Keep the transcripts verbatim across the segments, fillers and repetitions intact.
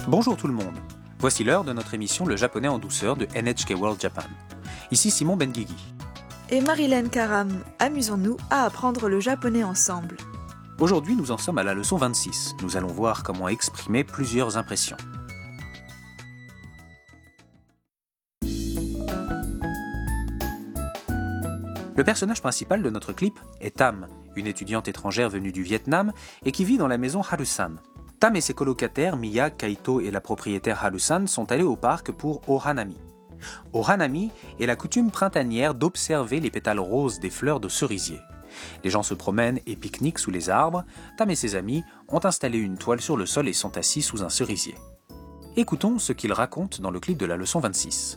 Bonjour tout le monde. Voici l'heure de notre émission Le japonais en douceur de N H K World Japan. Ici Simon Benguigui. Et Marilyn Karam, amusons-nous à apprendre le japonais ensemble. Aujourd'hui, nous en sommes à la leçon vingt-six. Nous allons voir comment exprimer plusieurs impressions. Le personnage principal de notre clip est Tam, une étudiante étrangère venue du Vietnam et qui vit dans la maison Harusan. Tam et ses colocataires Miya, Kaito et la propriétaire Harusan sont allés au parc pour Ohanami. Ohanami est la coutume printanière d'observer les pétales roses des fleurs de cerisier. Les gens se promènent et pique-niquent sous les arbres. Tam et ses amis ont installé une toile sur le sol et sont assis sous un cerisier. Écoutons ce qu'ils racontent dans le clip de la leçon vingt-six.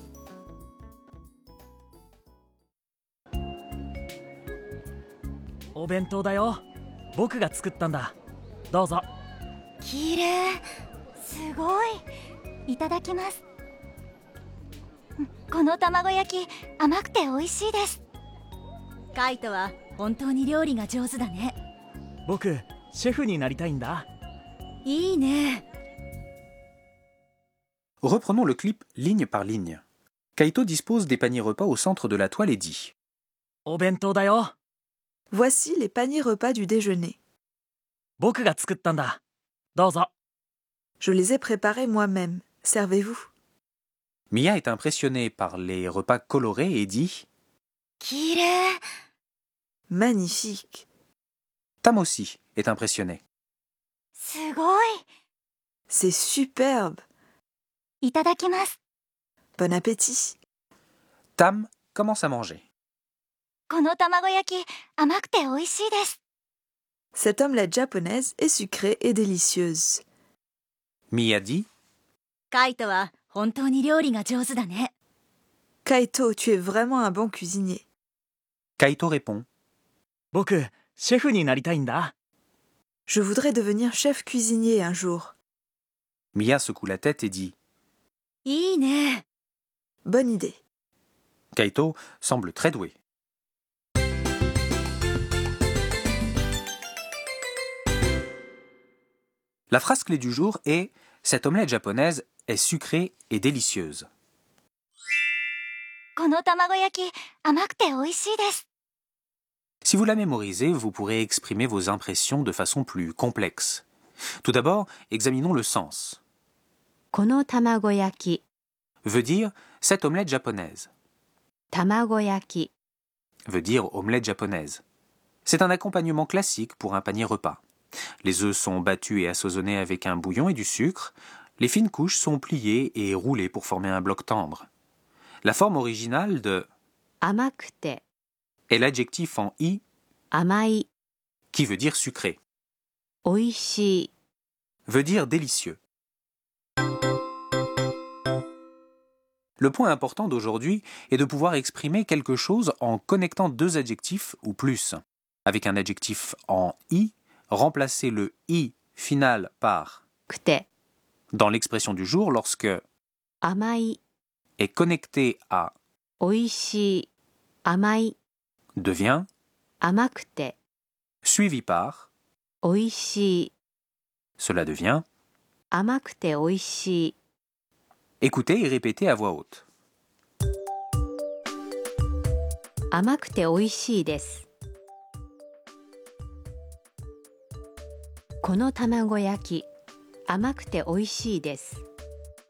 お弁当だよ。僕が作ったんだ。どうぞ。 きれい。すごい。いただきます。この卵焼き甘くて美味しいです。カイトは本当に料理が上手だね。 僕シェフになりたいんだ。 いいね。 Reprenons le clip ligne par ligne. Kaito dispose des paniers repas au centre de la toile et dit お弁当だよ。 Voici les paniers repas du déjeuner. 僕が作ったんだ。どうぞ。 Je les ai préparés moi-même. Servez-vous. Miya est impressionnée par les repas colorés et dit きれい。 Magnifique. Tam aussi est impressionné. すごい。 C'est superbe. いただきます。 Bon appétit. Tam commence à manger. この卵焼き甘くて美味しいです。 Cette omelette japonaise est sucrée et délicieuse. Miya dit カイトは本当に料理が上手だね。 Kaito, tu es vraiment un bon cuisinier. Kaito répond 僕シェフになりたいんだ。 Je voudrais devenir chef cuisinier un jour. Miya secoue la tête et dit いいね。 Bonne idée. Kaito semble très doué. La phrase clé du jour est « Cette omelette japonaise est sucrée et délicieuse ». この卵焼き甘くて美味しいです。 Si vous la mémorisez, vous pourrez exprimer vos impressions de façon plus complexe. Tout d'abord, examinons le sens. この卵焼き Veut dire « cette omelette japonaise ». 卵焼き Veut dire « omelette japonaise ». C'est un accompagnement classique pour un panier repas. Les œufs sont battus et assaisonnés avec un bouillon et du sucre. Les fines couches sont pliées et roulées pour former un bloc tendre. La forme originale de 甘くて est l'adjectif en i 甘い qui veut dire sucré. おいしい Veut dire délicieux. Le point important d'aujourd'hui est de pouvoir exprimer quelque chose en connectant deux adjectifs ou plus. Avec un adjectif en i, remplacer le i final par くて dans l'expression du jour lorsque 甘い est connecté à おいしい甘い devient 甘くて suivi par おいしい cela devient 甘くておいしい écoutez et répétez à voix haute. 甘くておいしいです。この卵焼き甘くておいしいです。